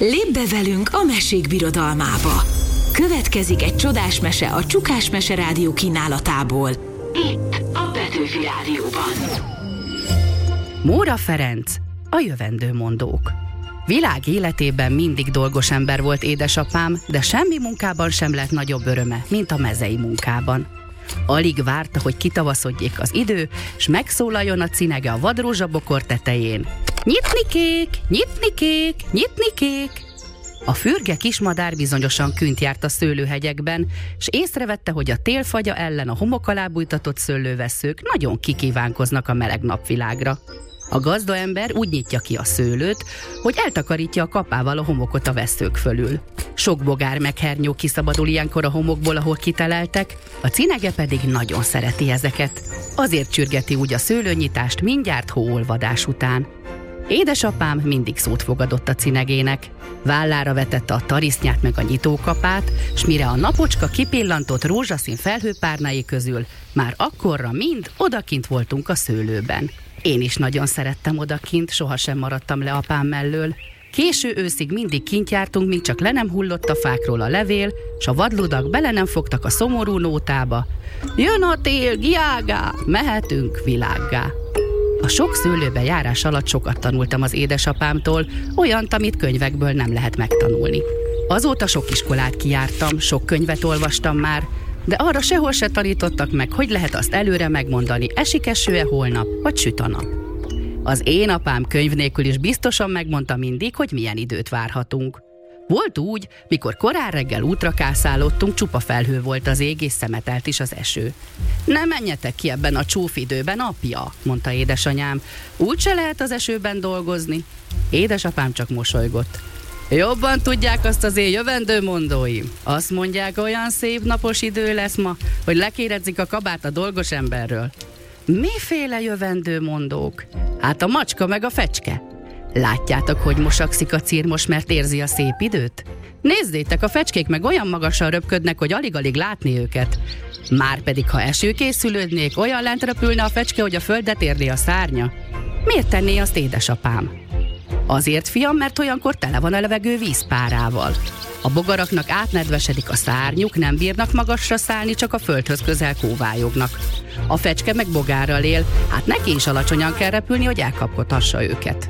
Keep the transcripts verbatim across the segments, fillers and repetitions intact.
Lépj be velünk a mesék birodalmába! Következik egy csodás mese a Csukás Mese Rádió kínálatából. Itt a Petőfi Rádióban. Móra Ferenc, a jövendőmondók. Világ életében mindig dolgos ember volt édesapám, de semmi munkában sem lett nagyobb öröme, mint a mezei munkában. Alig várta, hogy kitavaszodjék az idő, s megszólaljon a cinege a vadrózsabokor tetején. Nyitni kék, nyitni kék, nyitni kék! A fürge kismadár bizonyosan künt járt a szőlőhegyekben, s észrevette, hogy a télfagya ellen a homok alá bújtatott szőlővesszők nagyon kikívánkoznak a meleg napvilágra. A gazdaember úgy nyitja ki a szőlőt, hogy eltakarítja a kapával a homokot a vesszők fölül. Sok bogár meg hernyó kiszabadul ilyenkor a homokból, ahol kiteleltek, a cinege pedig nagyon szereti ezeket. Azért csürgeti úgy a szőlőnyitást mindjárt hóolvadás után. Édesapám mindig szót fogadott a cinegének. Vállára vetette a tarisznyát meg a nyitókapát, s mire a napocska kipillantott rózsaszín felhőpárnái közül, már akkorra mind odakint voltunk a szőlőben. Én is nagyon szerettem odakint, sohasem maradtam le apám mellől. Késő őszig mindig kint jártunk, míg csak le nem hullott a fákról a levél, s a vadludak bele nem fogtak a szomorú nótába. Jön a tél, giágá, mehetünk világgá. A sok szőlőbe járás alatt sokat tanultam az édesapámtól, olyant, amit könyvekből nem lehet megtanulni. Azóta sok iskolát kijártam, sok könyvet olvastam már, de arra sehol se tanítottak meg, hogy lehet azt előre megmondani, esik eső-e holnap, vagy süt a nap. Az én apám könyv nélkül is biztosan megmondta mindig, hogy milyen időt várhatunk. Volt úgy, mikor korán reggel útra kászálottunk, csupa felhő volt az ég, és szemetelt is az eső. Ne menjetek ki ebben a csúfidőben, apja, mondta édesanyám. Úgyse lehet az esőben dolgozni. Édesapám csak mosolygott. Jobban tudják azt az én jövendőmondóim. Azt mondják, olyan szép napos idő lesz ma, hogy lekéredzik a kabát a dolgos emberről. Miféle jövendőmondók? Hát a macska meg a fecske. Látjátok, hogy mosakszik a cirmos, mert érzi a szép időt? Nézzétek, a fecskék meg olyan magasan röpködnek, hogy alig-alig látni őket. Márpedig, ha eső készülődnék, olyan lent röpülne a fecske, hogy a földet érni a szárnya. Miért tenné azt édesapám? Azért, fiam, mert olyankor tele van a levegő vízpárával. A bogaraknak átnedvesedik a szárnyuk, nem bírnak magasra szállni, csak a földhöz közel kóvályognak. A fecske meg bogárral él, hát neki is alacsonyan kell repülni, hogy elkapkodhassa őket.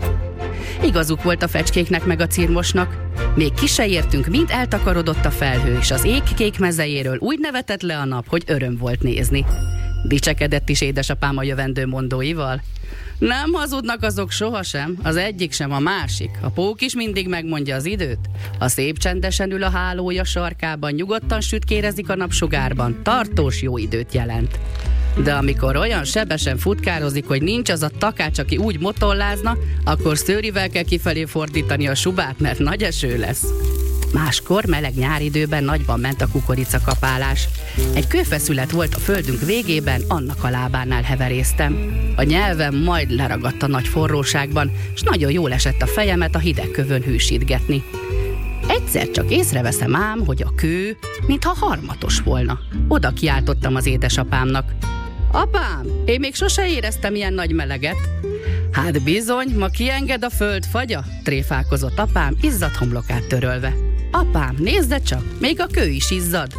Igazuk volt a fecskéknek meg a cirmosnak. Még ki se értünk, mind eltakarodott a felhő, és az ég kék mezejéről úgy nevetett le a nap, hogy öröm volt nézni. Dicsekedett is édesapám a jövendőmondóival. Nem hazudnak azok sohasem, az egyik sem, a másik. A pók is mindig megmondja az időt. A szép csendesen ül a hálója sarkában, nyugodtan sütkérezik a napsugárban, tartós jó időt jelent. De amikor olyan sebesen futkározik, hogy nincs az a takács, aki úgy motollázna, akkor szőrivel kell kifelé fordítani a subát, mert nagy eső lesz. Máskor meleg nyáridőben nagyban ment a kukoricakapálás. Egy kőfeszület volt a földünk végében, annak a lábánál heveréztem. A nyelvem majd leragadt a nagy forróságban, s nagyon jól esett a fejemet a hideg kövön hűsítgetni. Egyszer csak észreveszem ám, hogy a kő, mintha harmatos volna. Oda kiáltottam az édesapámnak. Apám, én még sose éreztem ilyen nagy meleget. Hát bizony, ma kienged a föld fagya, tréfálkozott apám, izzadt homlokát törölve. Apám, nézze csak, még a kő is izzad.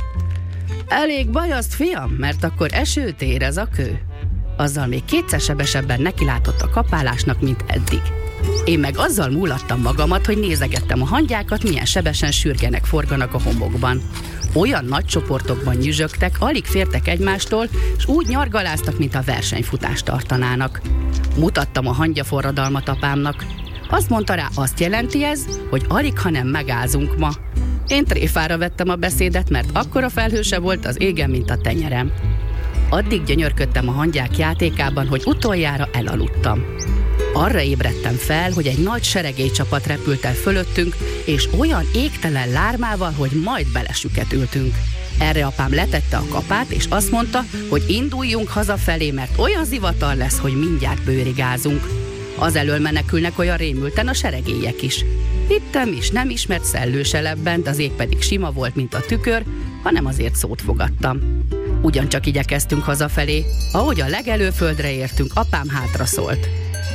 Elég baj azt, fiam, mert akkor esőt érez a kő. Azzal még kétszer sebesebben nekilátott a kapálásnak, mint eddig. Én meg azzal múlattam magamat, hogy nézegettem a hangyákat, milyen sebesen sürgenek, forganak a homokban. Olyan nagy csoportokban nyüzsögtek, alig fértek egymástól, és úgy nyargaláztak, mint a versenyfutást tartanának. Mutattam a hangyaforradalmat apámnak. Azt mondta rá, azt jelenti ez, hogy alig, hanem megázunk ma. Én tréfára vettem a beszédet, mert akkora felhőse volt az égen, mint a tenyerem. Addig gyönyörködtem a hangyák játékában, hogy utoljára elaludtam. Arra ébredtem fel, hogy egy nagy seregélycsapat repült el fölöttünk, és olyan égtelen lármával, hogy majd belesüketültünk. Erre apám letette a kapát, és azt mondta, hogy induljunk hazafelé, mert olyan zivatar lesz, hogy mindjárt bőrigázunk. Az elől menekülnek olyan rémülten a seregélyek is. Hittem is, nem ismert szellő se lebbent, az ég pedig sima volt, mint a tükör, hanem azért szót fogadtam. Ugyancsak igyekeztünk hazafelé. Ahogy a legelőföldre értünk, apám hátra szólt.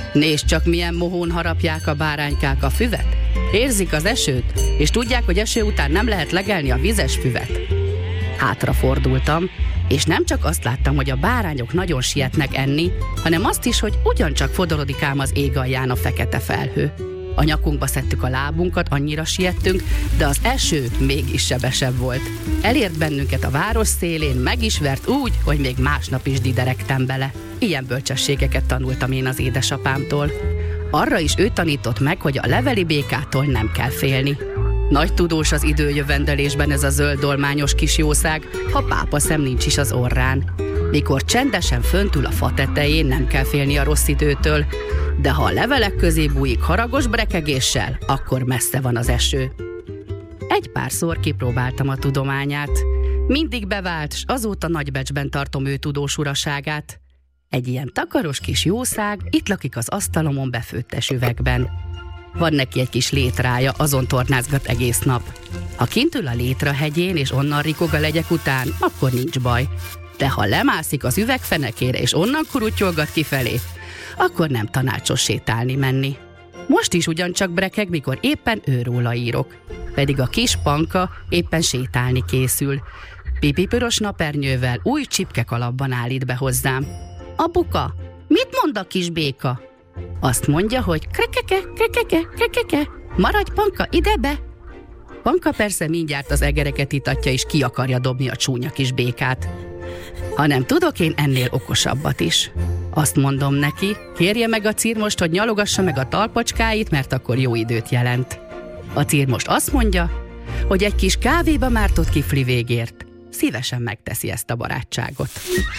Nézd csak, milyen mohón harapják a báránykák a füvet. Érzik az esőt, és tudják, hogy eső után nem lehet legelni a vizes füvet. Hátrafordultam, és nem csak azt láttam, hogy a bárányok nagyon sietnek enni, hanem azt is, hogy ugyancsak fodorodik ám az ég alján a fekete felhő. A nyakunkba szedtük a lábunkat, annyira siettünk, de az eső mégis sebesebb volt. Elért bennünket a város szélén, meg is vert úgy, hogy még másnap is dideregtem bele. Ilyen bölcsességeket tanultam én az édesapámtól. Arra is ő tanított meg, hogy a leveli békától nem kell félni. Nagy tudós az időjövendelésben ez a zöld dolmányos kis jószág, ha pápa szem nincs is az orrán. Mikor csendesen föntül a fa tetején, nem kell félni a rossz időtől, de ha a levelek közé bújik haragos brekegéssel, akkor messze van az eső. Egy párszor kipróbáltam a tudományát. Mindig bevált, s azóta nagybecsben tartom ő tudós uraságát. Egy ilyen takaros kis jószág itt lakik az asztalomon befőttes üvegben. Van neki egy kis létrája, azon tornázgat egész nap. Ha kint ül a létrahegyén és onnan rikog a legyek után, akkor nincs baj. De ha lemászik az üvegfenekére és onnan kurutyolgat kifelé, akkor nem tanácsos sétálni menni. Most is ugyancsak brekeg, mikor éppen őróla írok. Pedig a kis Panka éppen sétálni készül. Pipipiros napernyővel új csipkekalapban állít be hozzám. Apuka, mit mond a kis béka? Azt mondja, hogy krekeke, krekeke, krekeke, maradj Panka, ide be! Panka persze mindjárt az egereket itatja és ki akarja dobni a csúnya kis békát. Hanem tudok én ennél okosabbat is. Azt mondom neki, kérje meg a círmost, hogy nyalogassa meg a talpacskáit, mert akkor jó időt jelent. A círmost azt mondja, hogy egy kis kávéba mártott kifli végért szívesen megteszi ezt a barátságot.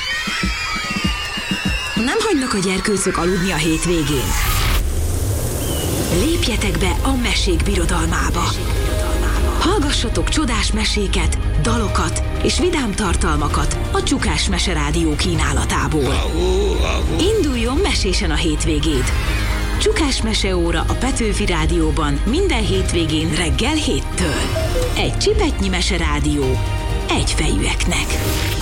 Nem hagynak a gyerkőcök aludni a hétvégén. Lépjetek be a mesék birodalmába. Hallgassatok csodás meséket, dalokat és vidám tartalmakat a Csukás Mese Rádió kínálatából. Induljon mesésen a hétvégéd! Csukás Meseóra a Petőfi Rádióban minden hétvégén reggel héttől. Egy csipetnyi Mese Rádió egyfejűeknek.